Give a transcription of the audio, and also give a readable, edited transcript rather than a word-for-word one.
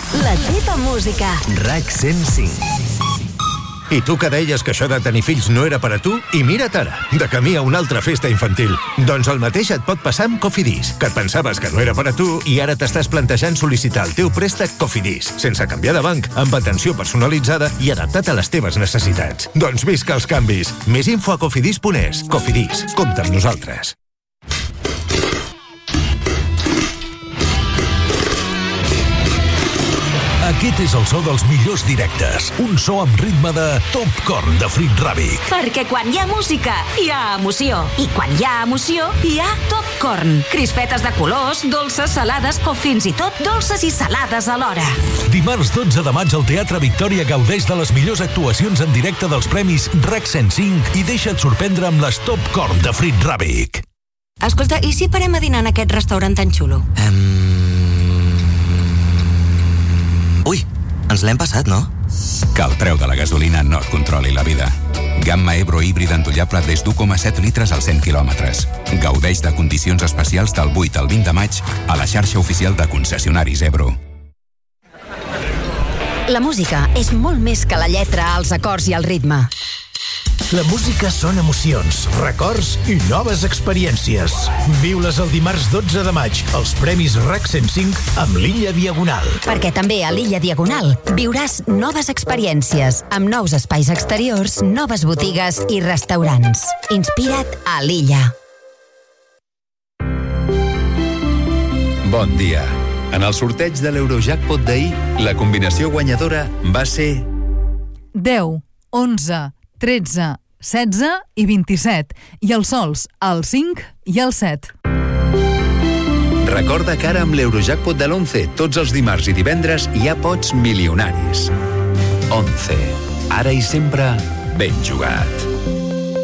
La teva música. RAC 105. I tu que deies que això de tenir fills no era per a tu, i mira't ara, de camí a una altra festa infantil. Doncs el mateix et pot passar amb Cofidis, que et pensaves que no era per a tu i ara t'estàs plantejant sol·licitar el teu préstec Cofidis, sense canviar de banc, amb atenció personalitzada i adaptat a les teves necessitats. Doncs visca els canvis. Més info a cofidis.es. Cofidis, compta amb nosaltres. Aquest és el so dels millors directes. Un so amb ritme de Top Corn de Frit Ràbic. Perquè quan hi ha música, hi ha emoció. I quan hi ha emoció, hi ha Top Corn. Crispetes de colors, dolces, salades o fins i tot dolces i salades alhora. Dimarts 12 de maig al Teatre Victòria gaudeix de les millors actuacions en directe dels premis RAC 105 i deixa't sorprendre amb les Top Corn de Frit Ràbic. Escolta, i si parem a dinar en aquest restaurant tan xulo? Ui, ens l'hem passat, no? Que el preu de la gasolina no et controli la vida. Gamma Ebro híbrid entollable des d'1,7 litres als 100 quilòmetres. Gaudeix de condicions especials del 8 al 20 de maig a la xarxa oficial de concessionaris Ebro. La música és molt més que la lletra, els acords i el ritme. La música són emocions, records i noves experiències. Viu-les el dimarts 12 de maig, als Premis RAC 105 amb l'Illa Diagonal. Perquè també a l'Illa Diagonal viuràs noves experiències, amb nous espais exteriors, noves botigues i restaurants. Inspira't a l'Illa. Bon dia. En el sorteig de l'Eurojackpot d'ahir, la combinació guanyadora va ser 10, 11, 13, 16 i 27. I els sols, el 5 i el 7. Recorda que ara amb l'Eurojackpot de l'11, tots els dimarts i divendres hi ha pots milionaris. 11. Ara i sempre, ben jugat.